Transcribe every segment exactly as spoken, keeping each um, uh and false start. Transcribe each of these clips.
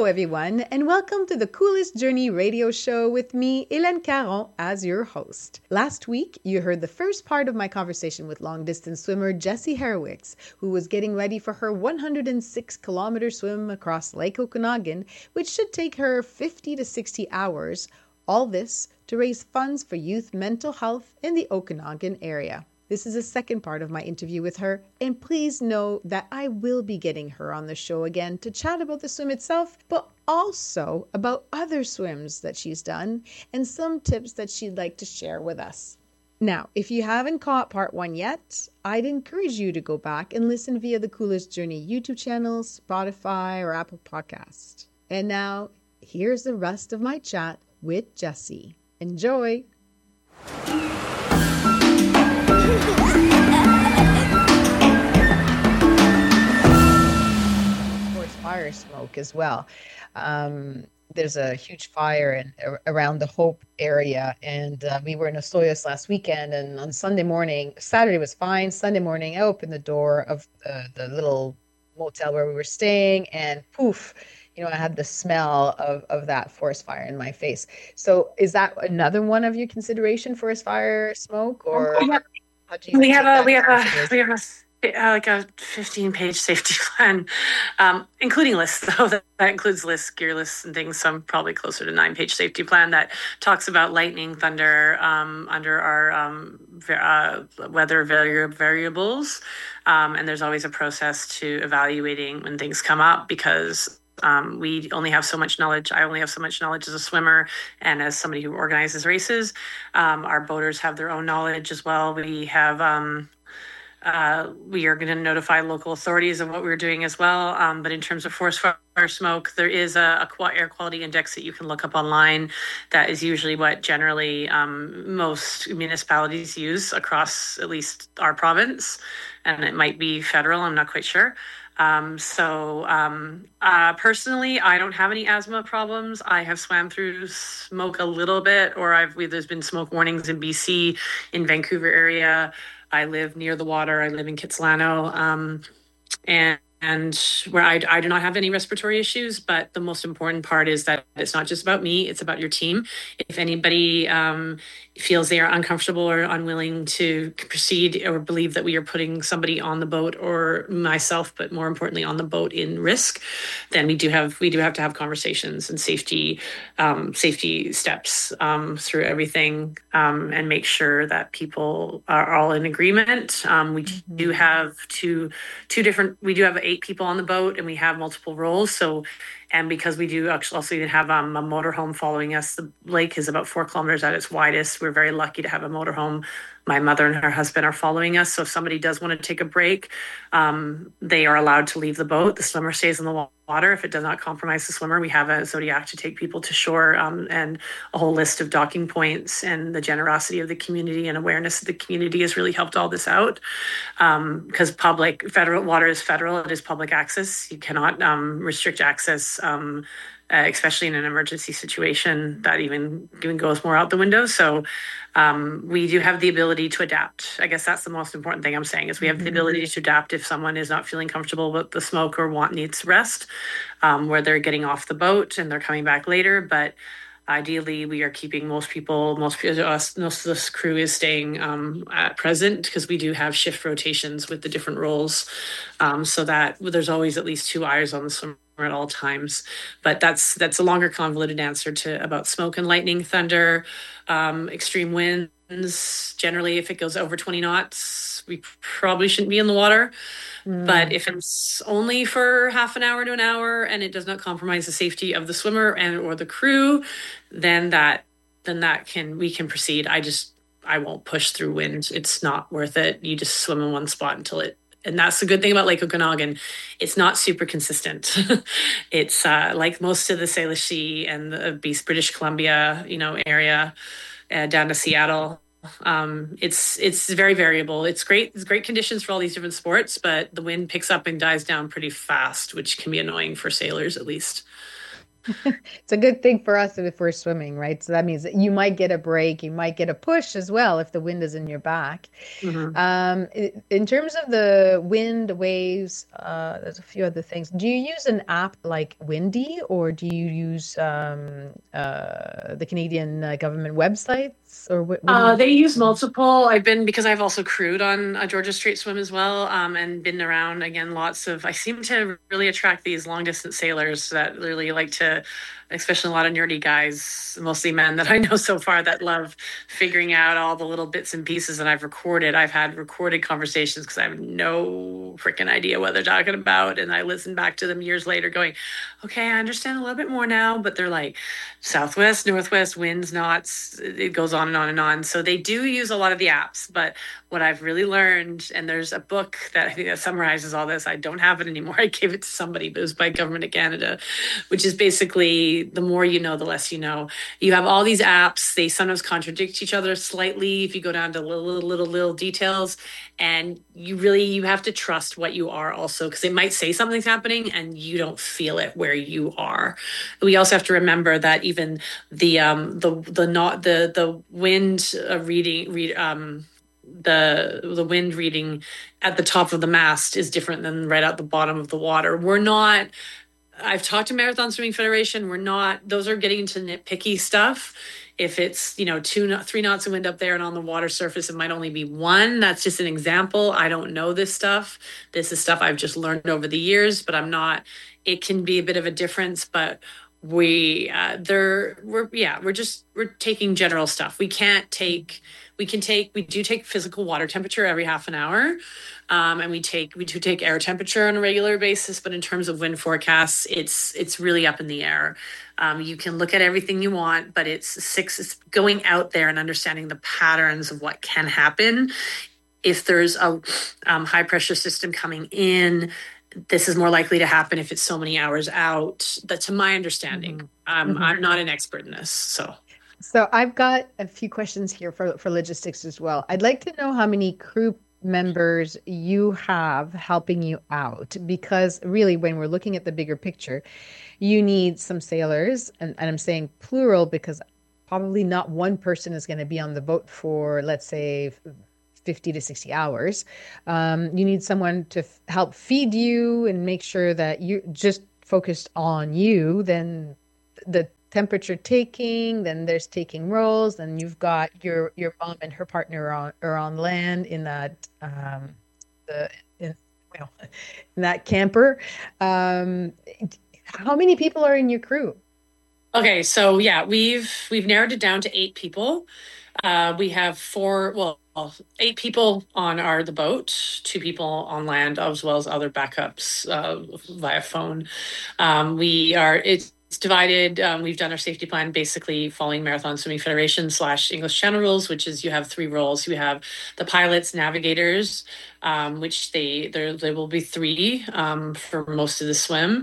everyone, and welcome to the Coolest Journey radio show with me, Hélène Caron, as your host. Last week, you heard the first part of my conversation with long-distance swimmer Jessie Herwicks, who was getting ready for her one hundred six kilometer swim across Lake Okanagan, which should take her fifty to sixty hours. All this to raise funds for youth mental health in the Okanagan area. This is the second part of my interview with her, and please know that I will be getting her on the show again to chat about the swim itself, but also about other swims that she's done and some tips that she'd like to share with us. Now, if you haven't caught part one yet, I'd encourage you to go back and listen via the Coolest Journey YouTube channel, Spotify, or Apple Podcast. And now, here's the rest of my chat with Jessie. Enjoy! Fire smoke as well. Um, there's a huge fire in, around the Hope area, and uh, we were in Osoyoos last weekend, and on Sunday morning, Saturday was fine. Sunday morning, I opened the door of uh, the little motel where we were staying, and poof, you know, I had the smell of, of that forest fire in my face. So is that another one of your consideration, forest fire smoke, or um, how do you we have a, that we have a we have a Uh, like a fifteen page safety plan, um, including lists, though. That, that includes lists, gear lists, and things. So I'm probably closer to nine page safety plan that talks about lightning, thunder um, under our um, uh, weather vari- variables. Um, and there's always a process to evaluating when things come up, because Um, we only have so much knowledge. I only have so much knowledge as a swimmer and as somebody who organizes races. Um, our boaters have their own knowledge as well. We have... Um, Uh, we are going to notify local authorities of what we're doing as well. Um, but in terms of forest fire smoke, there is a, a air quality index that you can look up online. That is usually what generally um, most municipalities use across at least our province. And it might be federal, I'm not quite sure. Um, so um, uh, personally, I don't have any asthma problems. I have swam through smoke a little bit, or I've we, there's been smoke warnings in B C, in Vancouver area. I live near the water. I live in Kitsilano, um, and, and where I, I do not have any respiratory issues. But the most important part is that it's not just about me; it's about your team. If anybody um, feels they are uncomfortable or unwilling to proceed, or believe that we are putting somebody on the boat, or myself, but more importantly on the boat, in risk, then we do have we do have to have conversations and safety um, safety steps um, through everything, um, and make sure that people are all in agreement. Um, we mm-hmm. do have two two different. We do have eight people on the boat, and we have multiple roles. So. And because we do actually also even have um, a motorhome following us, the lake is about four kilometers at its widest. We're very lucky to have a motorhome. My mother and her husband are following us. So if somebody does want to take a break, um, they are allowed to leave the boat. The swimmer stays in the water. If it does not compromise the swimmer, we have a Zodiac to take people to shore, um, and a whole list of docking points, and the generosity of the community and awareness of the community has really helped all this out. Um, because public, federal water is federal, it is public access. You cannot um, restrict access, um, uh, especially in an emergency situation. That even, even goes more out the window. So um, we do have the ability to adapt. I guess that's the most important thing I'm saying, is we have mm-hmm. the ability to adapt if someone is not feeling comfortable with the smoke or want needs rest, um, where they're getting off the boat and they're coming back later. But ideally, we are keeping most people, most of us, most of this crew is staying um, at present, because we do have shift rotations with the different roles, um, so that there's always at least two eyes on the swimmer at all times. But that's that's a longer, convoluted answer to about smoke and lightning, thunder, um, extreme winds. Generally, if it goes over twenty knots, we probably shouldn't be in the water. Mm. But if it's only for half an hour to an hour and it does not compromise the safety of the swimmer and or the crew, then that then that can we can proceed. I just I won't push through wind. It's not worth it. You just swim in one spot until it. And that's the good thing about Lake Okanagan. It's not super consistent. It's uh, like most of the Salish Sea and the British Columbia, you know, area uh, down to Seattle. Um, it's it's very variable. It's great. It's great conditions for all these different sports, but the wind picks up and dies down pretty fast, which can be annoying for sailors, at least. It's a good thing for us if we're swimming, right? So that means that you might get a break, you might get a push as well if the wind is in your back. Mhm. Um, i- in terms of the wind, waves, uh, there's a few other things. Do you use an app like Windy, or do you use um, uh, the Canadian uh, government websites, or what, what do Uh, you? they use multiple. I've been because I've also crewed on a Georgia Street swim as well, um, and been around again. Lots of I seem to really attract these long distance sailors that really like to, especially a lot of nerdy guys, mostly men that I know so far that love figuring out all the little bits and pieces that I've recorded. I've had recorded conversations because I have no freaking idea what they're talking about, and I listen back to them years later, going, "Okay, I understand a little bit more now." But they're like southwest, northwest winds, knots. It goes on and on and on. So they do use a lot of the apps. But what I've really learned, and there's a book that I think that summarizes all this. I don't have it anymore. I gave it to somebody, but it was by Government of Canada, which is basically the more you know, the less you know. You have all these apps. They sometimes contradict each other slightly if you go down to little, little, little, little details. And you really you have to trust what you are also because it might say something's happening and you don't feel it where you are. We also have to remember that even the um the the not the the wind uh, reading read um the the wind reading at the top of the mast is different than right at the bottom of the water. We're not I've talked to Marathon Swimming Federation. We're not; those are getting into nitpicky stuff. If it's you know two, three knots of wind up there, and on the water surface it might only be one. That's just an example. I don't know this stuff. This is stuff I've just learned over the years, but I'm not. It can be a bit of a difference, but we uh, they're we're yeah we're just we're taking general stuff. We can't take we can take we do take physical water temperature every half an hour, um, and we take we do take air temperature on a regular basis. But in terms of wind forecasts, it's it's really up in the air. Um, you can look at everything you want, but it's six it's going out there and understanding the patterns of what can happen. If there's a um, high pressure system coming in, this is more likely to happen if it's so many hours out. That, to my understanding, Mm-hmm. um, Mm-hmm. I'm not an expert in this, so. So I've got a few questions here for, for logistics as well. I'd like to know how many crew members you have helping you out, because really, when we're looking at the bigger picture, you need some sailors, and, and I'm saying plural because probably not one person is going to be on the boat for, let's say, fifty to sixty hours. Um, you need someone to f- help feed you and make sure that you're just focused on you. Then the temperature taking, then there's taking rolls, then you've got your your mom and her partner are on are on land in that um the in, well, in that camper. Um, how many people are in your crew? Okay, so yeah, we've we've narrowed it down to eight people. Uh, we have four, well, eight people on our the boat, two people on land, as well as other backups uh, via phone. Um, we are it's divided. Um, we've done our safety plan basically following Marathon Swimming Federation slash English Channel rules, which is you have three roles. You have the pilots, navigators, um, which they there there will be three um, for most of the swim.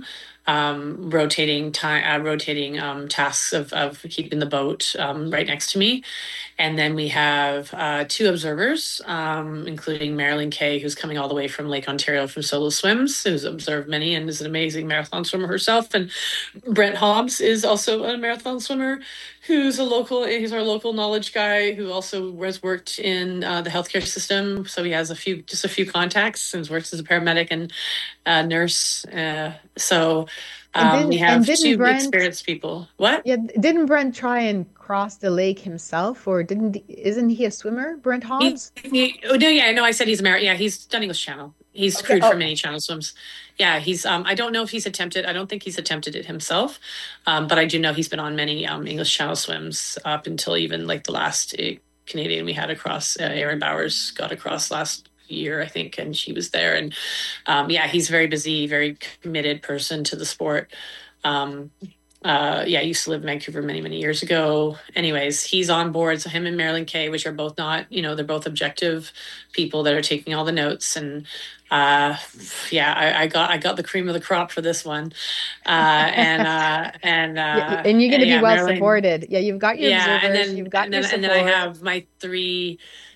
Um, rotating time, uh, rotating um, tasks of, of keeping the boat um, right next to me. And then we have uh, two observers, um, including Marilyn Kay, who's coming all the way from Lake Ontario from Solo Swims, who's observed many and is an amazing marathon swimmer herself. And Brent Hobbs is also a marathon swimmer, who's a local, he's our local knowledge guy who also has worked in uh, the healthcare system. So he has a few, just a few contacts and works as a paramedic and uh, nurse. Uh, so And um, we didn't and have didn't two Brent experienced people. What? yeah, didn't Brent try and cross the lake himself, or didn't isn't he a swimmer, Brent He, Hobbs? he, oh no, yeah, no, I said he's American. Yeah, he's done English Channel. He's Okay. crewed for Oh, many channel swims. Yeah, he's. Um, I don't know if he's attempted. I don't think he's attempted it himself, um, but I do know he's been on many um, English Channel swims up until even like the last uh, Canadian we had across. Uh, Erin Bowers got across last year, I think, and she was there. And um, yeah, he's very busy, very committed person to the sport. Um, uh, yeah, I used to live in Vancouver many, many years ago. Anyways, he's on board. So him and Marilyn Kay, which are both not, you know, they're both objective people that are taking all the notes. And uh, yeah, I, I got I got the cream of the crop for this one. Uh, and uh, and yeah, uh, and you're going and to be yeah, well Marilyn. supported. Yeah, you've got your Yeah, and observers, you've then got and your then and then I support. have my three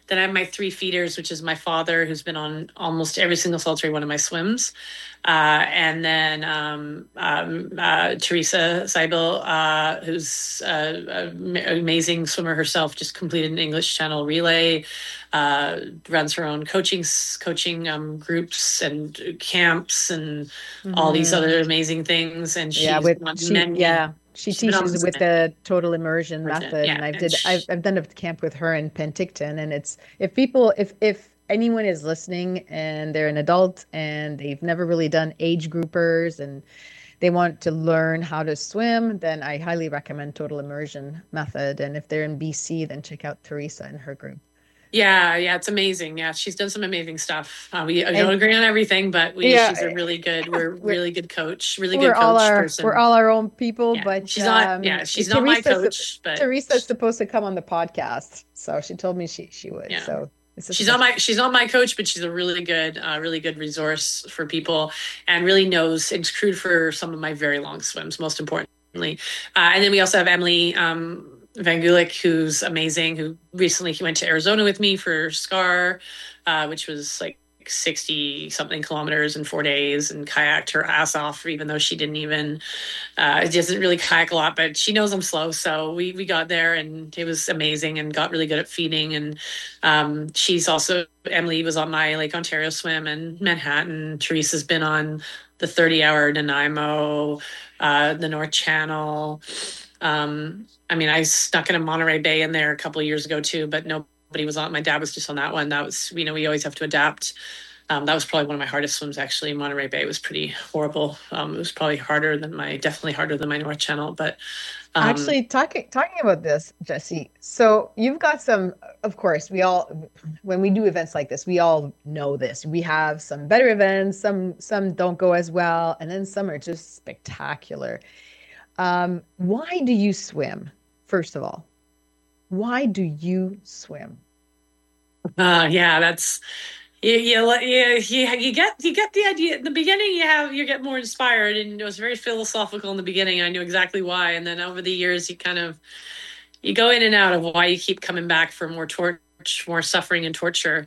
Then I have my three feeders, which is my father, who's been on almost every single solitary one of my swims. Uh, and then um, um, uh, Teresa Seibel, uh, who's uh, an amazing swimmer herself, just completed an English Channel relay, uh, runs her own coaching coaching um, groups and camps and mm-hmm. all these other amazing things. And she's yeah, with she, many, yeah. She teaches with the total immersion method, yeah, and I've and did she, I've I've done a camp with her in Penticton, and it's if people if if anyone is listening and they're an adult and they've never really done age groupers and they want to learn how to swim, then I highly recommend total immersion method. And if they're in B C, then check out Teresa and her group. Yeah, yeah, it's amazing. Yeah, she's done some amazing stuff. Uh, we, we and, don't agree on everything, but we yeah, she's a really good, we're, we're really good coach, really we're good coach all our, person. We're all our own people, yeah, but she's not. Um, yeah, she's not my coach. But Teresa's supposed to come on the podcast, so she told me she she would. Yeah. So she's not my she's not my coach, but she's a really good, uh, really good resource for people, and really knows and crewed for some of my very long swims. Most importantly, uh, and then we also have Emily. Um, Van Gulik, who's amazing, who recently he went to Arizona with me for SCAR, uh, which was like sixty something kilometers in four days and kayaked her ass off, even though she didn't even, uh, doesn't really kayak a lot, but she knows I'm slow. So we, we got there and it was amazing and got really good at feeding. And um, she's also, Emily was on my Lake Ontario swim and Manhattan. Teresa's been on the thirty hour Nanaimo, uh, the North Channel. Um, I mean, I snuck in a Monterey Bay in there a couple of years ago too, but nobody was on. My dad was just on that one. That was, you know, we always have to adapt. Um, that was probably one of my hardest swims, actually. Monterey Bay was pretty horrible. Um, it was probably harder than my, definitely harder than my North Channel. But um, actually, talking talking about this, Jessie. So you've got some. Of course, we all, when we do events like this, we all know this. We have some better events, some some don't go as well, and then some are just spectacular. Um, why do you swim? First of all, why do you swim? Uh, yeah, that's you, you, you, you get you get the idea. In the beginning, you have you get more inspired, and it was very philosophical in the beginning. I knew exactly why, and then over the years, you kind of you go in and out of why you keep coming back for more torture, more suffering and torture.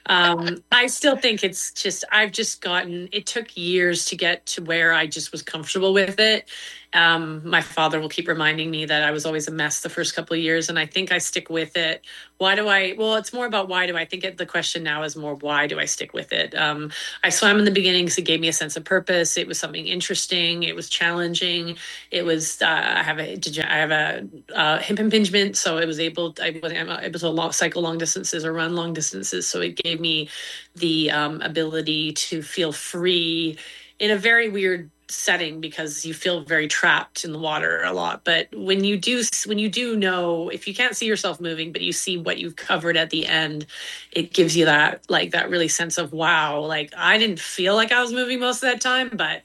Um, I still think it's just I've just gotten. It took years to get to where I just was comfortable with it. Um, my father will keep reminding me that I was always a mess the first couple of years, and I think I stick with it. Why do I? Well, it's more about why do I think it. The question now is more why do I stick with it? Um, I swam in the beginning because it gave me a sense of purpose. It was something interesting. It was challenging. It was. Uh, I have a. I have a uh, hip impingement, so it was able. I was able to long, cycle long distances or run long distances. So it gave me the um, ability to feel free in a very weird setting because you feel very trapped in the water a lot. But when you do when you do know, if you can't see yourself moving but you see what you've covered at the end, it gives you that like that really sense of wow, like I didn't feel like I was moving most of that time, but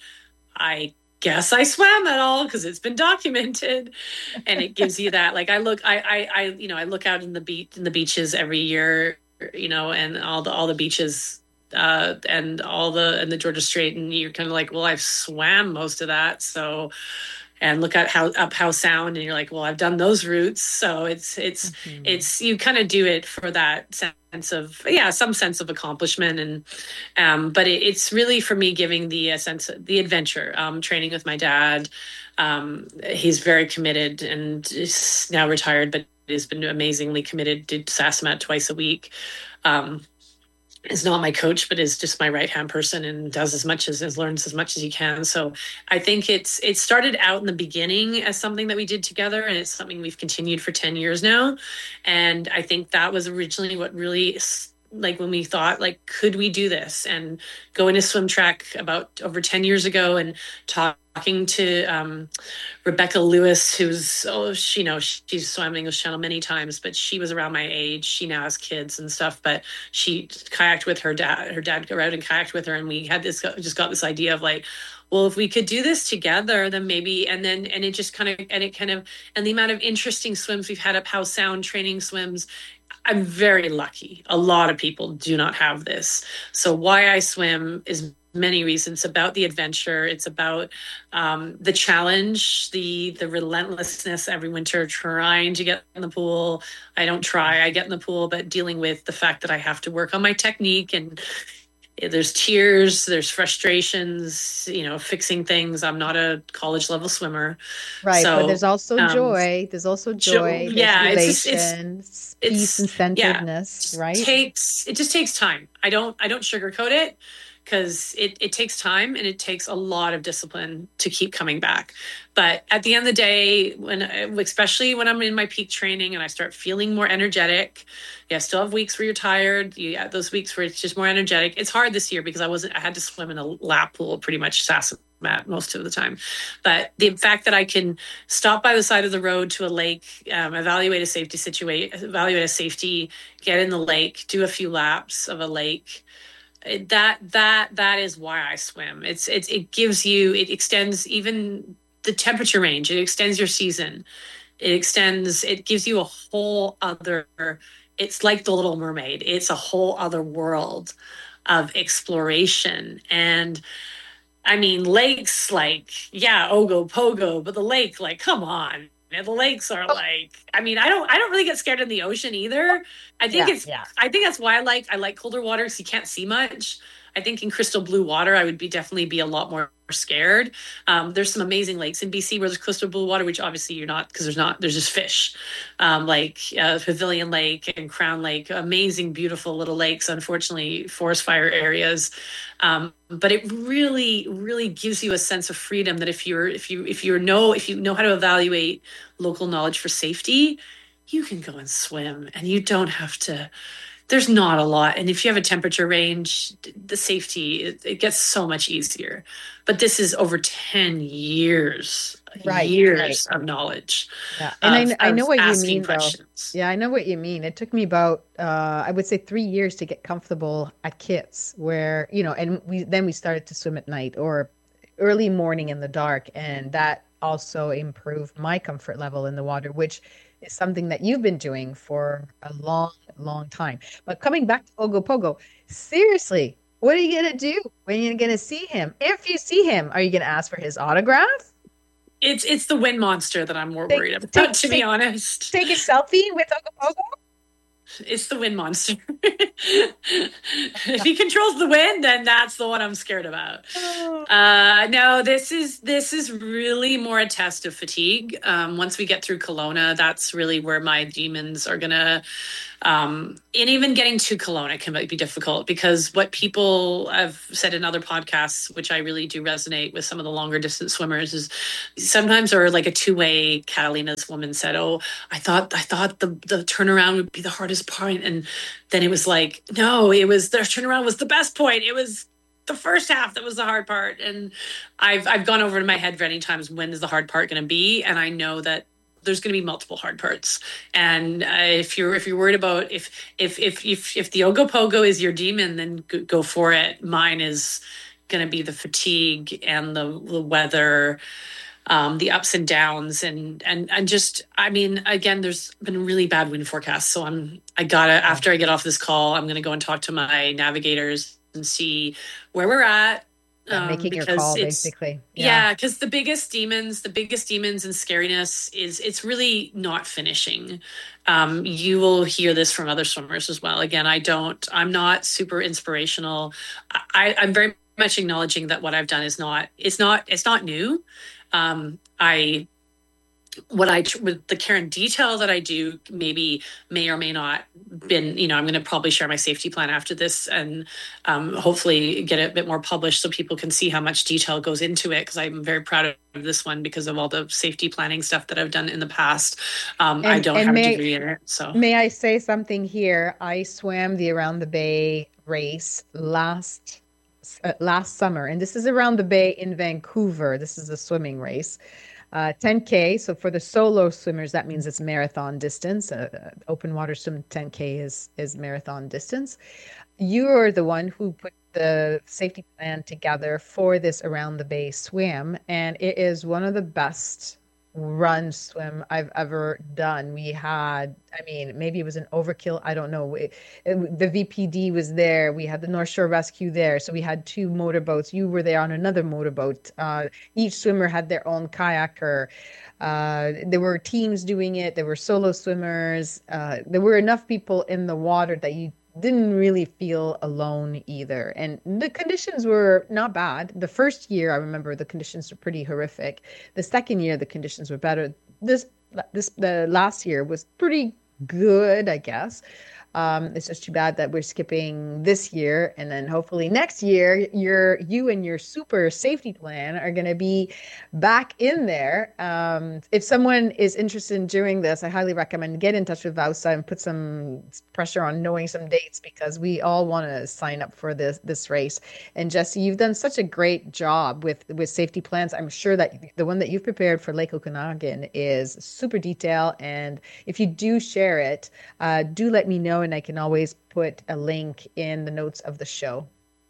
I guess I swam at all because it's been documented. And it gives you that like I look I I, I you know I look out in the beach in the beaches every year, you know, and all the all the beaches uh, and all the and the Georgia Strait, and you're kind of like, well, I've swam most of that, so and look at how up Howe Sound, and you're like, well, I've done those routes, so it's it's mm-hmm. it's you kind of do it for that sense of yeah, some sense of accomplishment, and um, but it, it's really for me giving the uh, sense of the adventure. Um, training with my dad, um, he's very committed and is now retired, but has been amazingly committed to SASMAT twice a week. Um, is not my coach, but is just my right-hand person and does as much as, as learns as much as he can. So I think it's, it started out in the beginning as something that we did together, and it's something we've continued for ten years now. And I think that was originally what really, like when we thought like, could we do this and go into swim track about over ten years ago and talk, talking to um, Rebecca Lewis, who's, oh, she, you know, she's swam English Channel many times, but she was around my age. She now has kids and stuff, but she kayaked with her dad. Her dad go out and kayaked with her. And we had this, just got this idea of like, well, if we could do this together, then maybe, and then, and it just kind of, and it kind of, and the amount of interesting swims we've had up Howe Sound training swims, I'm very lucky. A lot of people do not have this. So why I swim is many reasons. It's about the adventure. It's about um, the challenge, the the relentlessness every winter trying to get in the pool. I don't try, I get in the pool, but dealing with the fact that I have to work on my technique, and there's tears, there's frustrations, you know, fixing things. I'm not a college level swimmer. Right, but there's So also um joy. There's also jo- joy. There's yeah, it's just it's elation, peace it's and yeah, centeredness, just right? takes it just takes time. I don't I don't sugarcoat it, because it, it takes time and it takes a lot of discipline to keep coming back. But at the end of the day, when especially when I'm in my peak training and I start feeling more energetic, yeah, I still have weeks where you're tired. You have those weeks where it's just more energetic. It's hard this year because I wasn't I had to swim in a lap pool pretty much Sassamat most of the time. But the fact that I can stop by the side of the road to a lake, um, evaluate a safety situation, evaluate a safety, get in the lake, do a few laps of a lake, that that that is why I swim. It's it's it gives you, it extends even the temperature range. It extends your season. It extends. It gives you a whole other. It's like the Little Mermaid. It's a whole other world of exploration. And I mean, lakes, like, yeah, Ogopogo, but the lake, like, come on. The lakes are like, I mean, I don't I don't really get scared in the ocean either. I think Yeah, it's yeah. I think that's why I like I like colder water, because you can't see much. I think in crystal blue water I would be definitely be a lot more scared. Um, there's some amazing lakes in B C where there's crystal blue water, which obviously you're not, because there's not there's just fish. Um, like uh, Pavilion Lake and Crown Lake, amazing, beautiful little lakes. Unfortunately, forest fire areas. Um, but it really, really gives you a sense of freedom that if you're, if you, if you know, if you know how to evaluate local knowledge for safety, you can go and swim, and you don't have to, there's not a lot. And if you have a temperature range, the safety, it, it gets so much easier. But this is over ten years, Right, right. years of knowledge, Yeah. And I of, kn- I know of what you asking mean though. questions. Yeah, I know what you mean. It took me about uh I would say three years to get comfortable at Kits where, you know, and we then we started to swim at night or early morning in the dark, and that also improved my comfort level in the water, which is something that you've been doing for a long, long time. But coming back to Ogopogo, seriously, what are you gonna do when you're gonna see him? If you see him, are you gonna ask for his autograph? It's it's the wind monster that I'm more Take worried about, take to be take honest. take a selfie with Ogopogo? It's the wind monster. If he controls the wind, then that's the one I'm scared about. Oh, Uh, no, this is this is really more a test of fatigue. Um, once we get through Kelowna, that's really where my demons are gonna. Um, and even getting to Kelowna can be difficult, because what people have said in other podcasts, which I really do resonate with some of the longer distance swimmers, is sometimes, or like a two way. Catalina's woman said, "Oh, I thought I thought the the turnaround would be the hardest point," and then it was like, no, it was the turnaround was the best point. It was the first half that was the hard part. And I've I've gone over in my head many times, when is the hard part going to be? And I know that there's going to be multiple hard parts. And uh, if you're if you're worried about if if if if if the Ogopogo is your demon, then go, go for it. Mine is going to be the fatigue and the, the weather, um, the ups and downs, and and and just, I mean, again, there's been really bad wind forecasts, so I'm I gotta, yeah. after I get off this call, I'm gonna go and talk to my navigators and see where we're at, Yeah, um, making your because call it's, basically. Yeah. yeah, because the biggest demons, the biggest demons and scariness is it's really not finishing. Um, you will hear this from other swimmers as well. Again, I don't, I'm not super inspirational. I, I'm very much acknowledging that what I've done is not, it's not, it's not new. Um, I, what I, with the care and detail that I do, maybe may or may not been, you know, I'm going to probably share my safety plan after this, and um, hopefully get it a bit more published so people can see how much detail goes into it. Because I'm very proud of this one because of all the safety planning stuff that I've done in the past. Um, I And don't and have a may degree in it, so. may I say something here? I swam the Around the Bay race last uh, last summer, and this is Around the Bay in Vancouver. This is a swimming race. Uh, ten K. So for the solo swimmers, that means it's marathon distance. Uh, uh, open water swim ten K is is marathon distance. You are the one who put the safety plan together for this Around the Bay swim, and it is one of the best. run swim I've ever done. We had, I mean, maybe it was an overkill. I don't know. It, it, the V P D was there. We had the North Shore Rescue there. So we had two motorboats. You were there on another motorboat. Uh, each swimmer had their own kayaker. Uh, there were teams doing it. There were solo swimmers. Uh, there were enough people in the water that you didn't really feel alone either. And the conditions were not bad. The first year, I remember the conditions were pretty horrific. The second year, the conditions were better. This this the last year was pretty good, I guess. Um, it's just too bad that we're skipping this year, and then hopefully next year, your you and your super safety plan are going to be back in there. Um, if someone is interested in doing this, I highly recommend get in touch with Vausa and put some pressure on knowing some dates because we all want to sign up for this this race. And Jesse, you've done such a great job with with safety plans. I'm sure that the one that you've prepared for Lake Okanagan is super detailed, and if you do share it, uh, do let me know, and I can always put a link in the notes of the show.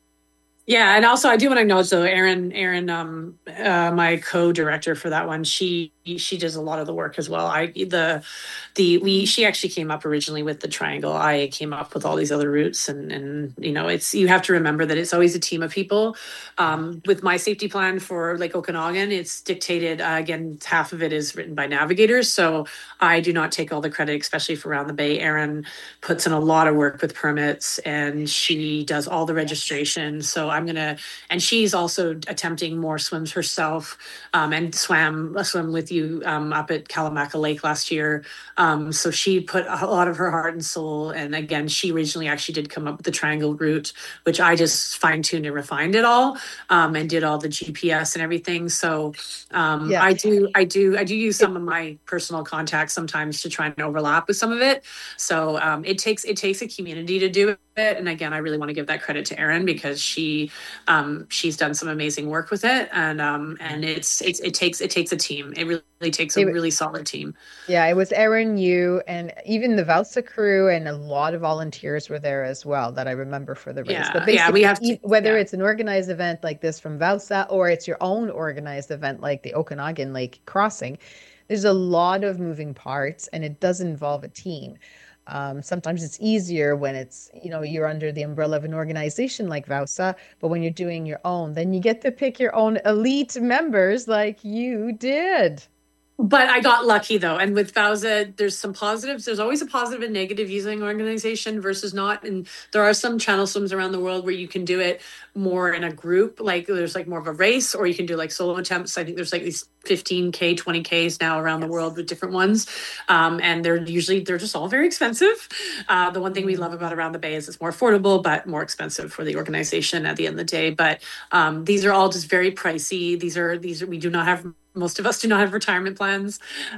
Yeah, and also I do want to acknowledge though, Erin, Erin, um, uh, my co-director for that one, she she does a lot of the work as well. I the the we she actually came up originally with the triangle. I came up with all these other routes, and and you know it's you have to remember that it's always a team of people. Um, with my safety plan for Lake Okanagan, it's dictated uh, again. Half of it is written by navigators, so I do not take all the credit, especially for around the bay. Erin puts in a lot of work with permits, and she does all the registration. So I'm gonna, and she's also attempting more swims herself, um, and swam a swim with you um, up at Kalamaka Lake last year. Um, so she put a lot of her heart and soul. And again, she originally actually did come up with the triangle route, which I just fine tuned and refined it all, um, and did all the G P S and everything. So um, Yeah. I do, I do, I do use some of my personal contacts sometimes to try and overlap with some of it. So um, it takes it takes a community to do it. And again, I really want to give that credit to Erin because she um, she's done some amazing work with it, and um, and it's, it's it takes it takes a team. It really takes a It, really solid team. yeah, it was Erin, you, and even the Vausa crew, and a lot of volunteers were there as well that I remember for the race. But Yeah, yeah, we basically, have to. e- whether Yeah, it's an organized event like this from Vausa or it's your own organized event like the Okanagan Lake Crossing, there's a lot of moving parts, and it does involve a team. Um, sometimes it's easier when it's, you know, you're under the umbrella of an organization like Vausa, but when you're doing your own, then you get to pick your own elite members like you did. but I got lucky though. And with Vausa, there's some positives. There's always a positive and negative using organization versus not. And there are some channel swims around the world where you can do it more in a group. Like there's like more of a race, or you can do like solo attempts. I think there's like these fifteen K, twenty Ks now around the world with different ones. Um, and they're usually, they're just all very expensive. Uh, the one thing we love about Around the Bay is it's more affordable, but more expensive for the organization at the end of the day. But um, these are all just very pricey. These are, these are, we do not have most of us do not have retirement plans.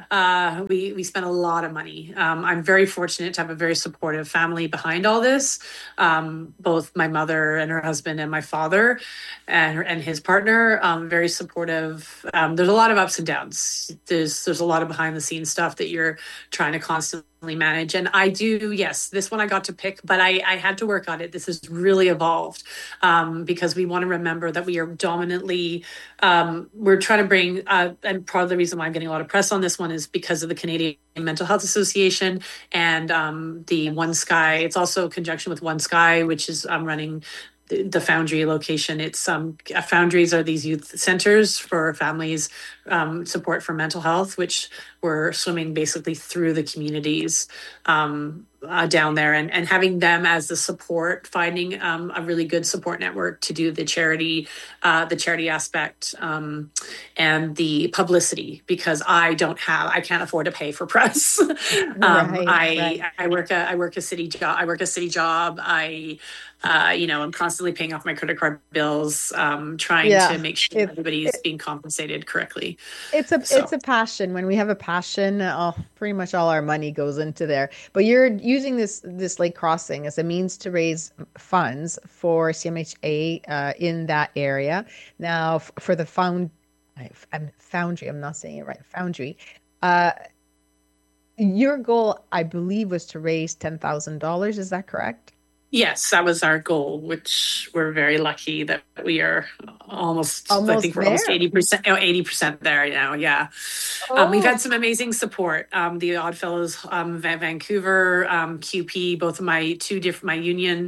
Uh, we we spend a lot of money. Um, I'm very fortunate to have a very supportive family behind all this. Um, both my mother and her husband and my father, and her, and his partner, um, very supportive. Um, there's a lot of ups and downs. There's there's a lot of behind the scenes stuff that you're trying to constantly manage. And I do, yes, this one I got to pick, but I, I had to work on it. This has really evolved um, because we want to remember that we are dominantly, um, we're trying to bring, uh, and part of the reason why I'm getting a lot of press on this one is because of the Canadian Mental Health Association and um, the One Sky. It's also in conjunction with One Sky, which is um, running the Foundry location. It's um Foundries are these youth centers for families, um, support for mental health, which we're swimming basically through the communities um, uh, down there, and and having them as the support, finding um, a really good support network to do the charity, uh, the charity aspect, um, and the publicity, because I don't have, I can't afford to pay for press. um, Right, I right. I work a I work a city job. I work a city job. I uh, you know, I'm constantly paying off my credit card bills, um, trying to Yeah. make sure It, everybody's it being compensated correctly. it's a So it's a passion. When we have a passion, oh, pretty much all our money goes into there. But you're using this this lake crossing as a means to raise funds for C M H A uh, in that area. Now, f- for the found, I, I'm Foundry. I'm not saying it right. Foundry. Uh, your goal, I believe, was to raise ten thousand dollars. Is that correct? Yes, that was our goal, which we're very lucky that we are almost, I think Almost we're almost there. eighty percent, oh, eighty percent there now. Yeah. Um, we've Oh, had some amazing support. Um, the Oddfellows, um, Vancouver, um, Q P, both of my two different, my union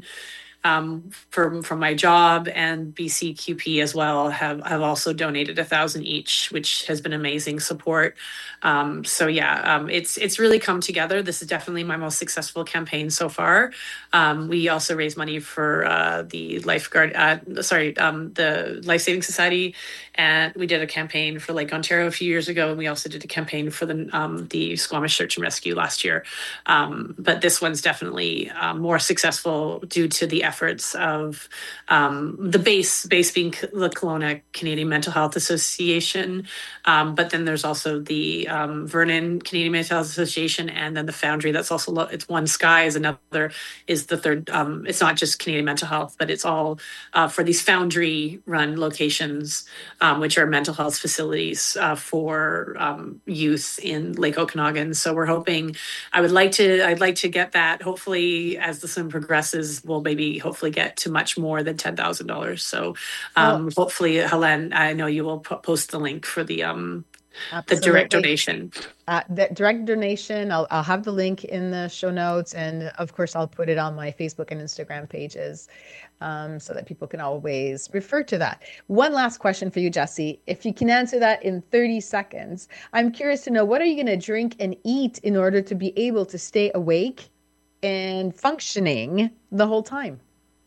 um, from from my job, and B C Q P as well have have also donated a thousand each, which has been amazing support. Um, so yeah, um, it's it's really come together. This is definitely my most successful campaign so far. Um, we also raised money for uh, the lifeguard, uh, sorry, um, the Life Saving Society, and we did a campaign for Lake Ontario a few years ago, and we also did a campaign for the um, the Squamish Search and Rescue last year. Um, but this one's definitely um, more successful due to the efforts of um, the base, base being the Kelowna Canadian Mental Health Association. Um, but then there's also the um, Vernon Canadian Mental Health Association, and then the Foundry. That's also, lo- it's One Sky is another, is the third. Um, it's not just Canadian Mental Health, but it's all uh, for these Foundry run locations, um, which are mental health facilities uh, for um, youth in Lake Okanagan. So we're hoping, I would like to, I'd like to get that. Hopefully, as the swim progresses, we'll maybe hopefully get to much more than ten thousand dollars. So, well, um, hopefully, Helen, I know you will po- post the link for the um, the direct absolutely. donation. Uh, that direct donation, I'll, I'll have the link in the show notes. And of course, I'll put it on my Facebook and Instagram pages um, so that people can always refer to that. One last question for you, Jessie. If you can answer that in thirty seconds, I'm curious to know, what are you going to drink and eat in order to be able to stay awake and functioning the whole time?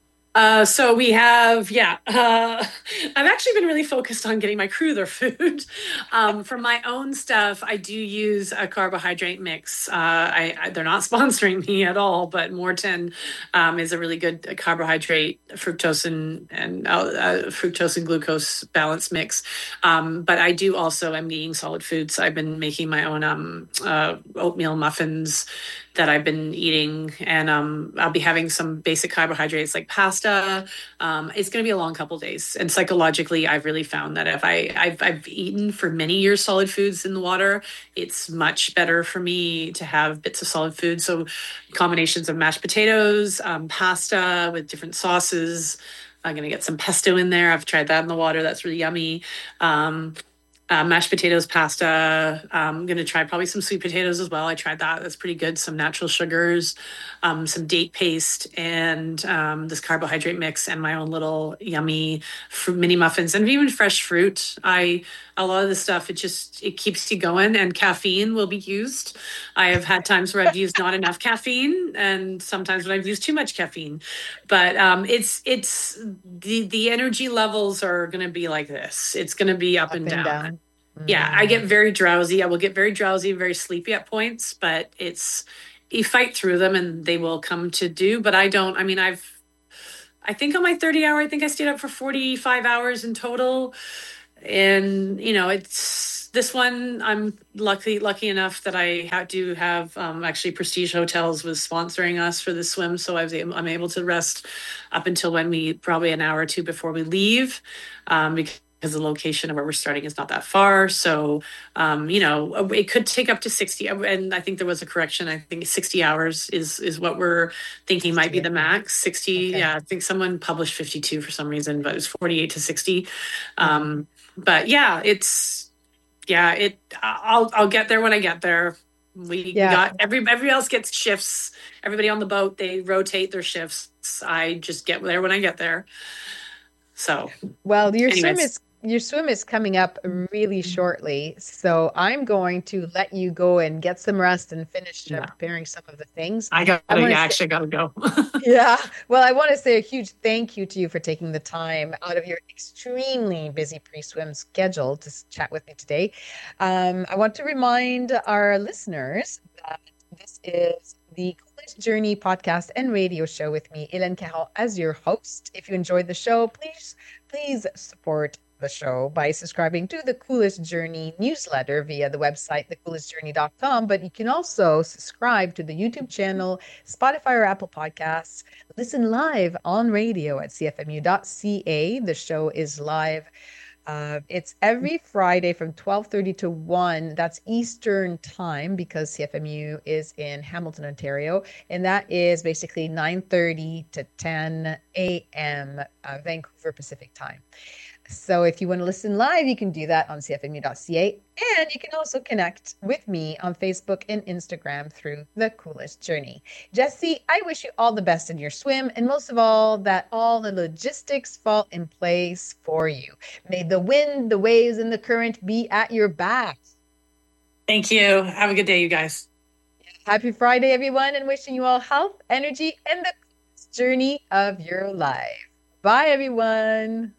Uh, so we have, yeah, uh, I've actually been really focused on getting my crew their food. Um, for my own stuff, I do use a carbohydrate mix. Uh, I, I, they're not sponsoring me at all, but Morton um, is a really good carbohydrate, fructose and, and uh, uh, fructose and glucose balance mix. Um, but I do also, I'm eating solid foods. I've been making my own um, uh, oatmeal muffins that I've been eating, and um, I'll be having some basic carbohydrates like pasta. Um, it's going to be a long couple of days, and psychologically, I've really found that if I I've, I've eaten for many years solid foods in the water, it's much better for me to have bits of solid food. So combinations of mashed potatoes, um, pasta with different sauces. I'm going to get some pesto in there. I've tried that in the water. That's really yummy. Um, uh, mashed potatoes, pasta. I'm going to try probably some sweet potatoes as well. I tried that. That's pretty good. Some natural sugars, um, some date paste, and um, this carbohydrate mix, and my own little yummy fruit, mini muffins, and even fresh fruit. I A lot of the stuff, it just it keeps you going, and caffeine will be used. I have had times where I've used not enough caffeine, and sometimes when I've used too much caffeine. But um, it's it's the the energy levels are going to be like this. It's going to be up Up and and down. down. Yeah, I get Mm, very drowsy. I will get very drowsy and very sleepy at points, but it's, you fight through them and they will come to do. But I don't, I mean, I've, I think on my thirty hour, I think I stayed up for forty-five hours in total. And, you know, it's this one, I'm lucky, lucky enough that I ha- do have um, actually Prestige Hotels was sponsoring us for the swim. So I was able, I'm able to rest up until when we, probably an hour or two before we leave. Um, because because the location of where we're starting is not that far. So, um, you know, it could take up to sixty. And I think there was a correction. I think sixty hours is is what we're thinking might be sixty. the max. sixty, Okay. yeah, I think someone published fifty-two for some reason, but it's forty-eight to sixty. Mm. Um, but yeah, it's, yeah, it, I'll, I'll get there when I get there. We, we Yeah. got every, everybody else gets shifts. Everybody on the boat, they rotate their shifts. I just get there when I get there. So Well, your swim anyways, is your swim is coming up really shortly, so I'm going to let you go and get some rest and finish uh, yeah. preparing some of the things. I I gotta, want to yeah, say, actually, I gotta go. yeah, well, I want to say a huge thank you to you for taking the time out of your extremely busy pre-swim schedule to s- chat with me today. Um, I want to remind our listeners that this is the Coolest Journey podcast and radio show with me, Hélène Caron, as your host. If you enjoyed the show, please, please support the show by subscribing to the Coolest Journey newsletter via the website, the coolest journey dot com. But you can also subscribe to the YouTube channel, Spotify or Apple Podcasts. Listen live on radio at c f m u dot c a. The show is live Uh, it's every Friday from twelve thirty to one. That's Eastern time because C F M U is in Hamilton, Ontario. And that is basically nine thirty to ten a m. Uh, Vancouver Pacific time. So if you want to listen live, you can do that on c f m u dot c a. And you can also connect with me on Facebook and Instagram through The Coolest Journey. Jessie, I wish you all the best in your swim, and most of all, that all the logistics fall in place for you. May the wind, the waves, and the current be at your back. Thank you. Have a good day, you guys. Happy Friday, everyone, and wishing you all health, energy, and the journey of your life. Bye, everyone.